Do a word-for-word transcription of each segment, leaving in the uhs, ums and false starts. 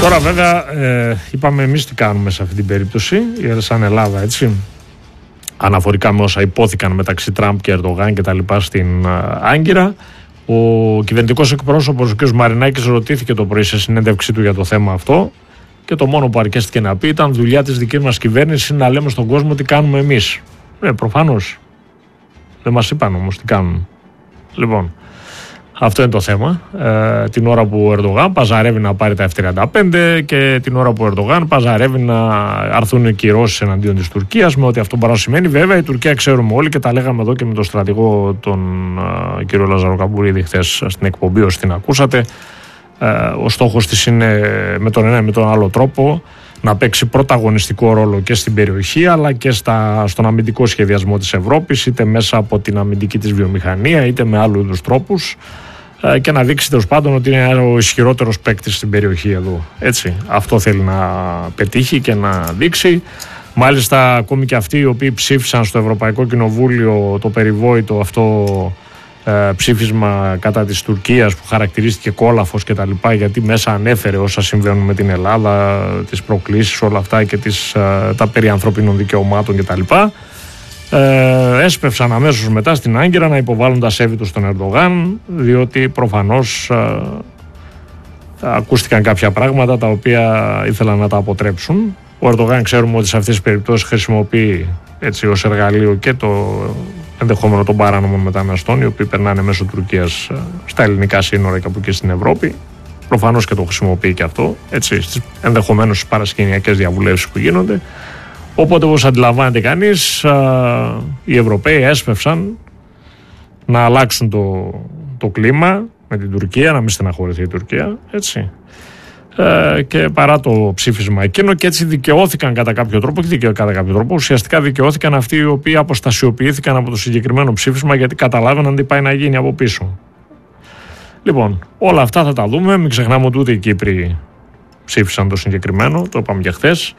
Τώρα βέβαια ε, είπαμε εμείς τι κάνουμε σε αυτή την περίπτωση, σαν Ελλάδα, έτσι, αναφορικά με όσα υπόθηκαν μεταξύ Τραμπ και Ερντογάν και τα λοιπά στην α, Άγκυρα. Ο κυβερνητικός εκπρόσωπος ο κ. Μαρινάκης ρωτήθηκε το πρωί σε συνέντευξή του για το θέμα αυτό και το μόνο που αρκέστηκε να πει ήταν δουλειά της δικής μας κυβέρνησης να λέμε στον κόσμο τι κάνουμε εμείς. Ε, προφανώς. Δεν μας είπαν όμως τι κάνουν. Λοιπόν, αυτό είναι το θέμα. Ε, την ώρα που ο Ερντογάν παζαρεύει να πάρει τα εφ τριάντα πέντε και την ώρα που ο Ερντογάν παζαρεύει να αρθούν οι κυρώσεις εναντίον της Τουρκίας, με ό,τι αυτό μπορεί να σημαίνει. Βέβαια, η Τουρκία ξέρουμε όλοι και τα λέγαμε εδώ και με τον στρατηγό τον uh, κύριο Λαζαροκαμπουρίδη χθες στην εκπομπή, όσοι την ακούσατε. Uh, ο στόχος της είναι με τον ένα ή με τον άλλο τρόπο να παίξει πρωταγωνιστικό ρόλο και στην περιοχή αλλά και στα, στον αμυντικό σχεδιασμό της Ευρώπης, είτε μέσα από την αμυντική της βιομηχανία είτε με άλλους είδους τρόπους, και να δείξει τέλος πάντων ότι είναι ο ισχυρότερος παίκτης στην περιοχή εδώ. Έτσι, αυτό θέλει να πετύχει και να δείξει. Μάλιστα, ακόμη και αυτοί οι οποίοι ψήφισαν στο Ευρωπαϊκό Κοινοβούλιο το περιβόητο αυτό ε, ψήφισμα κατά της Τουρκίας που χαρακτηρίστηκε κόλαφος και τα λοιπά, γιατί μέσα ανέφερε όσα συμβαίνουν με την Ελλάδα, τις προκλήσεις, όλα αυτά και τις, ε, τα περί ανθρωπίνων δικαιωμάτων και τα λοιπά. Ε, έσπευσαν αμέσως μετά στην Άγκυρα να υποβάλουν τα σέβη τους στον Ερντογάν, διότι προφανώς ε, ακούστηκαν κάποια πράγματα τα οποία ήθελαν να τα αποτρέψουν. Ο Ερντογάν ξέρουμε ότι σε αυτές τις περιπτώσεις χρησιμοποιεί έτσι ως εργαλείο και το ενδεχόμενο των παράνομων μεταναστών, οι οποίοι περνάνε μέσω Τουρκίας στα ελληνικά σύνορα και από εκεί στην Ευρώπη. Προφανώς και το χρησιμοποιεί και αυτό, έτσι, στις ενδεχομένως στις παρασκηνιακές διαβουλεύσεις που γίνονται. Οπότε, όπως αντιλαμβάνεται κανείς, οι Ευρωπαίοι έσπευσαν να αλλάξουν το, το κλίμα με την Τουρκία, να μην στεναχωρηθεί η Τουρκία, έτσι. Ε, και παρά το ψήφισμα εκείνο, και έτσι δικαιώθηκαν κατά κάποιο τρόπο, και δικαιώ, κατά κάποιο τρόπο, ουσιαστικά δικαιώθηκαν αυτοί οι οποίοι αποστασιοποιήθηκαν από το συγκεκριμένο ψήφισμα, γιατί καταλάβαιναν τι πάει να γίνει από πίσω. Λοιπόν, όλα αυτά θα τα δούμε. Μην ξεχνάμε ότι ούτε οι Κύπροι ψήφισαν το συγκεκριμένο, το είπαμε και χθες.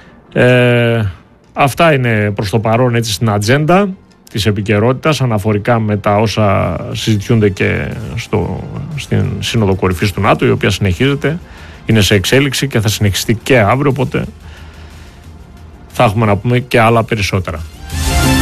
Ε, αυτά είναι προς το παρόν έτσι στην ατζέντα της επικαιρότητας αναφορικά με τα όσα συζητιούνται και στο, στην Σύνοδο Κορυφής του ΝΑΤΟ, η οποία συνεχίζεται, είναι σε εξέλιξη και θα συνεχιστεί και αύριο, οπότε θα έχουμε να πούμε και άλλα περισσότερα.